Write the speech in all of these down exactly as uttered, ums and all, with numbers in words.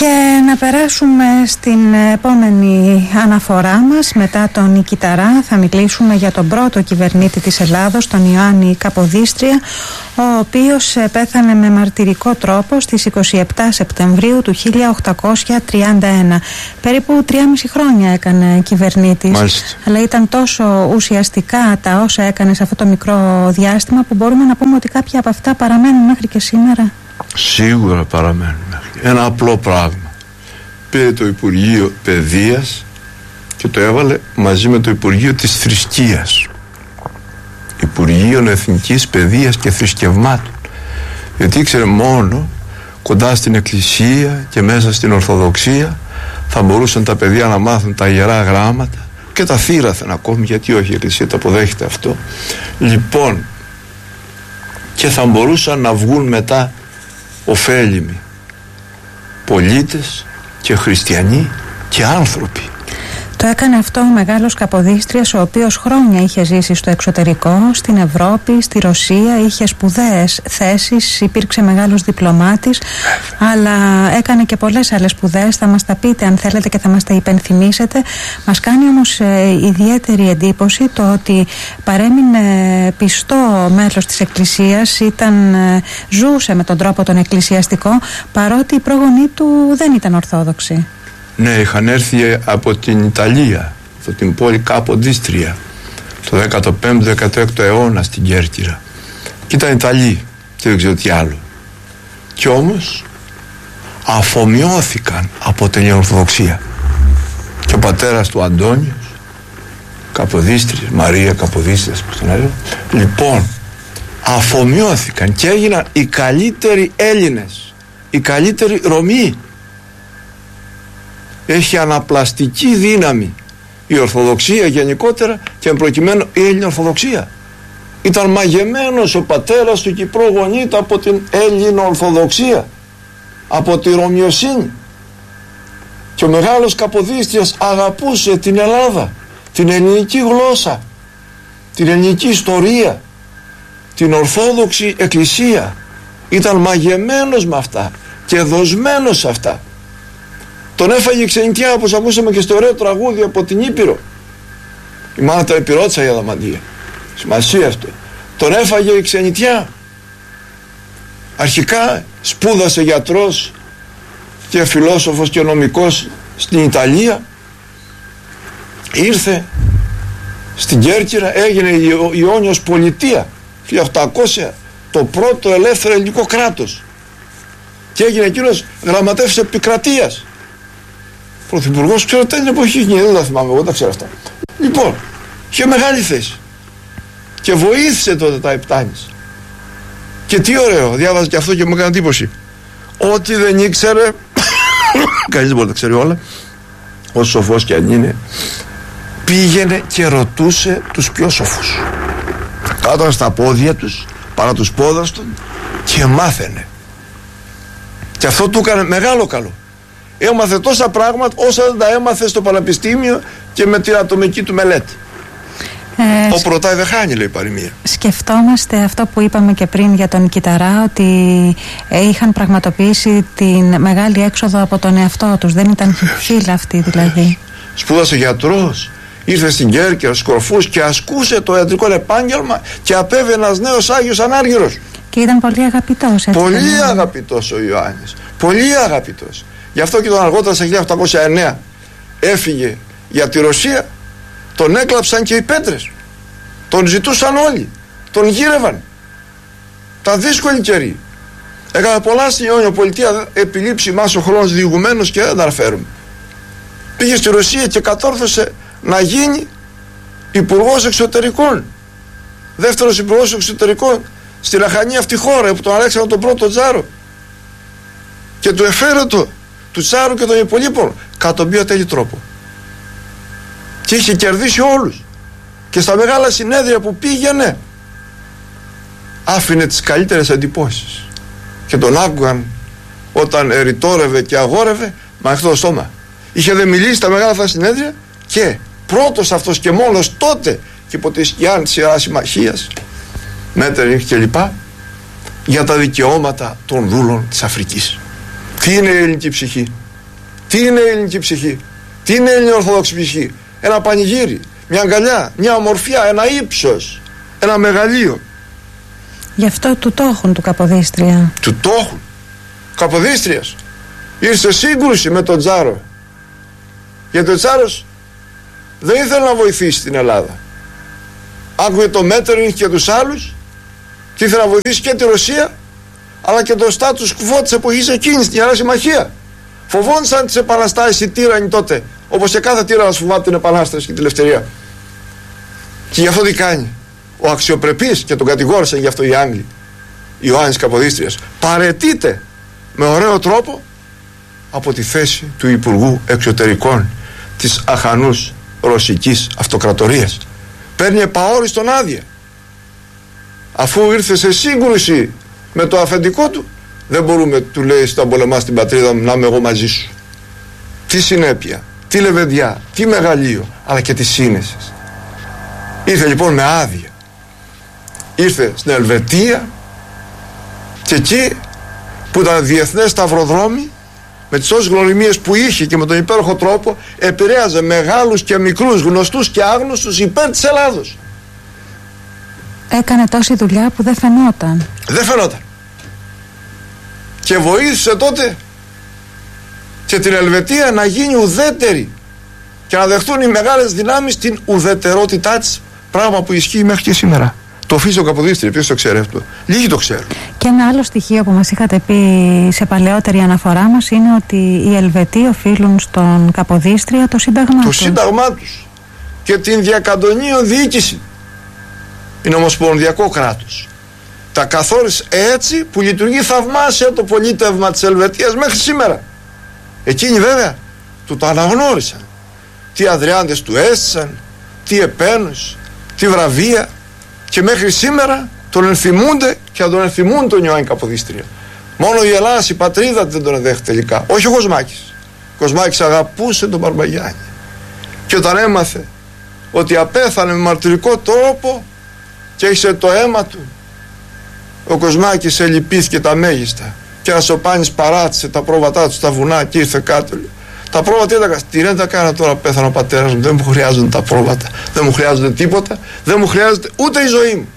Και να περάσουμε στην επόμενη αναφορά μας. Μετά τον Νικηταρά θα μιλήσουμε για τον πρώτο κυβερνήτη της Ελλάδος, τον Ιωάννη Καποδίστρια, ο οποίος πέθανε με μαρτυρικό τρόπο στις είκοσι επτά Σεπτεμβρίου του χίλια οκτακόσια τριάντα ένα. Περίπου τρία και μισό χρόνια έκανε κυβερνήτης. Μάλιστα. Αλλά ήταν τόσο ουσιαστικά τα όσα έκανε σε αυτό το μικρό διάστημα που μπορούμε να πούμε ότι κάποια από αυτά παραμένουν μέχρι και σήμερα. Σίγουρα παραμένουν. Ένα απλό πράγμα. Πήρε το Υπουργείο Παιδείας και το έβαλε μαζί με το Υπουργείο της Θρησκείας. Υπουργείο Εθνικής Παιδείας και Θρησκευμάτων. Γιατί ήξερε μόνο κοντά στην Εκκλησία και μέσα στην Ορθοδοξία θα μπορούσαν τα παιδιά να μάθουν τα ιερά γράμματα και τα θύραθεν ακόμη, γιατί όχι, η Εκκλησία το αποδέχεται αυτό. Λοιπόν, και θα μπορούσαν να βγουν μετά ωφέλιμοι πολίτες και χριστιανοί και άνθρωποι. Το έκανε αυτό ο μεγάλος Καποδίστριας, ο οποίος χρόνια είχε ζήσει στο εξωτερικό, στην Ευρώπη, στη Ρωσία, είχε σπουδαίες θέσεις, υπήρξε μεγάλος διπλωμάτης, αλλά έκανε και πολλές άλλες σπουδές. Θα μας τα πείτε αν θέλετε και θα μας τα υπενθυμίσετε. Μας κάνει όμως ε, ιδιαίτερη εντύπωση το ότι παρέμεινε πιστό μέλος της Εκκλησίας, ήταν, ε, ζούσε με τον τρόπο τον εκκλησιαστικό, παρότι οι πρόγονοί του δεν ήταν Ορθόδοξοι. Ναι, είχαν έρθει από την Ιταλία, από την πόλη Καποδίστρια, το δέκατο πέμπτο δέκατο έκτο αιώνα στην Κέρκυρα. Και ήταν Ιταλοί και δεν ξέρω τι άλλο. Κι όμως αφομοιώθηκαν από την Ορθοδοξία. Και ο πατέρας του Αντώνιος Καποδίστριας, Μαρία Καποδίστριας, πώς τον έλεγε. Λοιπόν, αφομοιώθηκαν και έγιναν οι καλύτεροι Έλληνες, οι καλύτεροι Ρωμοί. Έχει αναπλαστική δύναμη η Ορθοδοξία γενικότερα και εν προκειμένου η Έλληνη Ορθοδοξία. Ήταν μαγεμένος ο πατέρας του και οι προγονεί του από την Έλληνη Ορθοδοξία, από τη Ρωμιοσύνη. Και ο μεγάλος Καποδίστριας αγαπούσε την Ελλάδα, την ελληνική γλώσσα, την ελληνική ιστορία, την Ορθόδοξη Εκκλησία. Ήταν μαγεμένος με αυτά και δοσμένος σε αυτά. Τον έφαγε η ξενιτιά, όπως ακούσαμε και στο ωραίο τραγούδι από την Ήπειρο. Η μάνα τα επιρώτησα η Αδαμαντία. Σημασία αυτό. Τον έφαγε η ξενιτιά. Αρχικά σπούδασε γιατρός και φιλόσοφος και νομικός στην Ιταλία. Ήρθε στην Κέρκυρα, έγινε η Ιόνιος Πολιτεία χίλια οκτακόσια, το πρώτο ελεύθερο ελληνικό κράτος. Και έγινε εκείνος γραμματεύς επικρατείας. Πρωθυπουργός, ξέρω την εποχή γίνει, δεν τα θυμάμαι, εγώ τα ξέρω αυτά. Λοιπόν, είχε μεγάλη θέση και βοήθησε τότε τα Επτάνης. Και τι ωραίο, διάβαζα και αυτό και μου έκανε εντύπωση. Ό,τι δεν ήξερε, κανείς δεν μπορεί να τα ξέρει όλα, όσο σοφός και αν είναι, πήγαινε και ρωτούσε τους πιο σοφούς. Κάτω στα πόδια τους, παρά τους πόδαστον και μάθαινε. Και αυτό του έκανε μεγάλο καλό. Έμαθε τόσα πράγματα όσα δεν τα έμαθε στο πανεπιστήμιο και με την ατομική του μελέτη. Ε, ο προτάει δεν χάνει, λέει η παροιμία. Σκεφτόμαστε αυτό που είπαμε και πριν για τον Νικηταρά, ότι είχαν πραγματοποιήσει την μεγάλη έξοδο από τον εαυτό τους. Δεν ήταν φύλαυτοι δηλαδή. Σπούδασε γιατρός, ήρθε στην Κέρκυρα, στους Κορφούς και ασκούσε το ιατρικό επάγγελμα και απέβαινε ένας νέος Άγιος Ανάργυρος. Και ήταν πολύ αγαπητός. Πολύ δεν αγαπητός ο Ιωάννης. Πολύ αγαπητός. Γι' αυτό και τον αργότερα σε χίλια οκτακόσια εννέα έφυγε για τη Ρωσία. Τον έκλαψαν και οι πέτρες. Τον ζητούσαν όλοι. Τον γύρευαν. Τα δύσκολη καιρή. Έκανε πολλά στην Ιόνιο Πολιτεία, επιλήψει μας ο χρόνος διηγουμένος και δεν τα αναφέρουμε. Πήγε στη Ρωσία και κατόρθωσε να γίνει υπουργός εξωτερικών. Δεύτερος υπουργός εξωτερικών στη λαχανή αυτή χώρα από τον Αλέξανδρο τον πρώτο Τζάρο. Και του εφαίρετο του Τσάρου και των υπολείπων κατά τον πιο τέλειο τρόπο. Και είχε κερδίσει όλους. Και στα μεγάλα συνέδρια που πήγαινε άφηνε τις καλύτερες εντυπώσεις. Και τον άκουγαν όταν ερητόρευε και αγόρευε με ανοιχτό το στόμα. Είχε δε μιλήσει στα μεγάλα αυτά συνέδρια και πρώτος αυτός και μόνος τότε και υπό τη σκιά της Ιεράς Συμμαχίας Μέτερνιχ και λοιπά για τα δικαιώματα των δούλων της Αφρικής. Τι είναι η ελληνική ψυχή? Τι είναι η ελληνική ψυχή? Τι είναι η ελληνική ορθόδοξη ψυχή? Ένα πανηγύρι, μια αγκαλιά, μια ομορφιά, ένα ύψος, ένα μεγαλείο. Γι' αυτό του το έχουν του Καποδίστρια. Του το έχουν. Καποδίστριας ήρθε σε σύγκρουση με τον Τσάρο, γιατί ο Τσάρος δεν ήθελε να βοηθήσει την Ελλάδα. Άκουγε το Μέττερνιχ και τους άλλους και ήθελε να βοηθήσει και τη Ρωσία, αλλά και το status quo της εποχής εκείνης, την Ιερά Συμμαχία. Φοβόντουσαν τις επαναστάσεις οι τύρανοι τότε, όπως και κάθε τύραννος φοβάται την επανάσταση και την ελευθερία. Και γι' αυτό τι κάνει? Ο αξιοπρεπής, και τον κατηγόρησαν γι' αυτό οι Άγγλοι, Ιωάννης Καποδίστριας, παραιτείται με ωραίο τρόπο από τη θέση του Υπουργού Εξωτερικών της αχανούς ρωσικής αυτοκρατορίας. Παίρνει επαόριστον άδεια, αφού ήρθε σε σύγκρουση με το αφεντικό του. Δεν μπορούμε, του λέει, στον πολεμά στην πατρίδα μου, να είμαι εγώ μαζί σου. Τι συνέπεια, τι λεβεντιά, τι μεγαλείο, αλλά και τι σύνεση. Ήρθε λοιπόν με άδεια, ήρθε στην Ελβετία, και εκεί που ήταν διεθνές σταυροδρόμι, με τις όσες γνωριμίες που είχε και με τον υπέροχο τρόπο επηρέαζε μεγάλους και μικρούς, γνωστούς και άγνωστους υπέρ της Ελλάδος. Έκανε τόση δουλειά που δεν φαινόταν. Δεν φαινόταν. Και βοήθησε τότε και την Ελβετία να γίνει ουδέτερη και να δεχτούν οι μεγάλες δυνάμεις την ουδετερότητά της, πράγμα που ισχύει μέχρι και σήμερα. Το αφήσει ο Καποδίστρια, ποιος το ξέρει αυτό? Λίγοι το ξέρουν. Και ένα άλλο στοιχείο που μας είχατε πει σε παλαιότερη αναφορά μας είναι ότι οι Ελβετοί οφείλουν στον Καποδίστρια το σύνταγμά τους. Το σύνταγμά τους και την διακαντονίων διοίκηση. Είναι ομοσπονδιακό κράτος. Τα καθόρισε έτσι που λειτουργεί θαυμάσια το πολίτευμα της Ελβετίας μέχρι σήμερα. Εκείνοι βέβαια του το αναγνώρισαν. Τι αδριάντες του έστησαν, τι επένους, τι βραβεία, και μέχρι σήμερα τον ενθυμούνται και θα τον ενθυμούν τον Ιωάννη Καποδίστρια. Μόνο η Ελλάδα, η πατρίδα, δεν τον εδέχεται τελικά. Όχι ο Κοσμάκης. Ο Κοσμάκης αγαπούσε τον Μπαρμπαγιάννη. Και όταν έμαθε ότι απέθανε με μαρτυρικό τρόπο και έχισε το αίμα του, ο Κοσμάκης ελυπήθηκε τα μέγιστα. Και ένας ο Πάνης παράτησε τα πρόβατά του στα βουνά και ήρθε κάτω. Τα πρόβατα ήταν, τι δεν τα κάνα τώρα, πέθανε ο πατέρας μου, δεν μου χρειάζονται τα πρόβατα, δεν μου χρειάζονται τίποτα, δεν μου χρειάζεται ούτε η ζωή μου.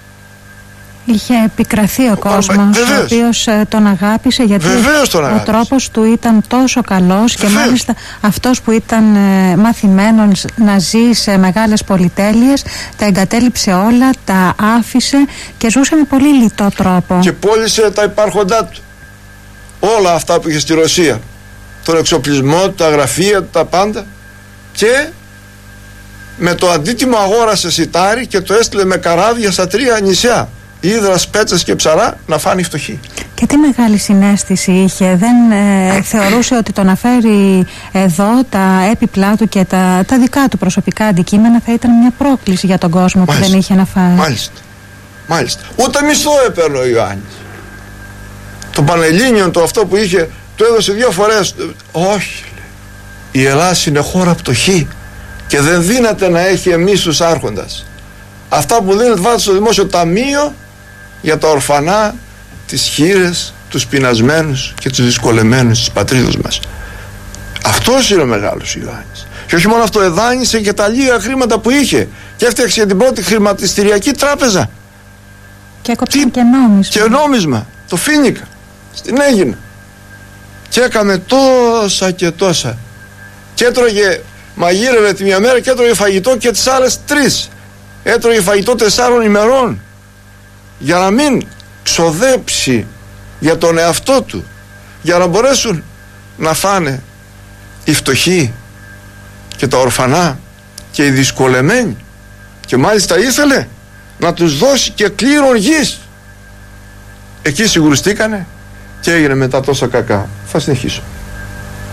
Είχε επικραθεί ο, ο κόσμος, ο οποίος ε, τον αγάπησε, γιατί τον ο τρόπος του ήταν τόσο καλός. Βεβαίως. Και μάλιστα αυτός που ήταν ε, μαθημένος να ζει σε μεγάλες πολυτέλειες, τα εγκατέλειψε όλα, τα άφησε και ζούσε με πολύ λιτό τρόπο. Και πώλησε τα υπάρχοντά του, όλα αυτά που είχε στη Ρωσία, τον εξοπλισμό, τα γραφεία, τα πάντα, και με το αντίτιμο αγόρασε σιτάρι και το έστειλε με καράβια στα τρία νησιά, Ύδρας, Πέτσες και Ψαρά, να φάνει φτωχή. Και τι μεγάλη συναίσθηση είχε. Δεν ε, θεωρούσε ότι το να φέρει εδώ τα έπιπλά του και τα, τα δικά του προσωπικά αντικείμενα θα ήταν μια πρόκληση για τον κόσμο. Μάλιστα, που δεν είχε να φάει. Μάλιστα, μάλιστα. Ούτε μισθό έπαιρνε ο Ιωάννης. Το Πανελλήνιο, το αυτό που είχε, του έδωσε δύο φορές. Όχι, η Ελλάδα είναι χώρα πτωχή και δεν δύναται να έχει εμείς τους άρχοντας. Αυτά που δίνεται βάζετε στο δημόσιο ταμείο για τα ορφανά, τις χήρες, τους πεινασμένους και τους δυσκολεμένους της πατρίδος μας. Αυτός είναι ο μεγάλος Ιωάννης. Και όχι μόνο αυτό, εδάνισε και τα λίγα χρήματα που είχε και έφτιαξε την πρώτη χρηματιστηριακή τράπεζα. Και έκοψε και νόμισμα. Και νόμισμα, το Φίνικα, στην Αίγινα. Και έκαμε τόσα και τόσα. Και έτρωγε, μαγείρευε τη μια μέρα και έτρωγε φαγητό και τις άλλες τρεις. Έτρωγε φαγητό τεσσάρων ημερών για να μην ξοδέψει για τον εαυτό του, για να μπορέσουν να φάνε οι φτωχοί και τα ορφανά και οι δυσκολεμένοι. Και μάλιστα ήθελε να τους δώσει και κλήρων γης. Εκεί συγκρουστήκανε και έγινε μετά τόσα κακά. Θα συνεχίσω.